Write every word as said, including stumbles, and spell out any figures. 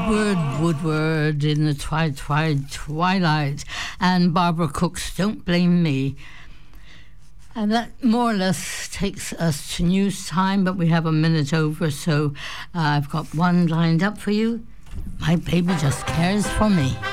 Woodward, Woodward in the twi twi twilight, and Barbara Cook's Don't Blame Me. And that more or less takes us to news time, but we have a minute over, so uh, I've got one lined up for you. My baby just cares for me.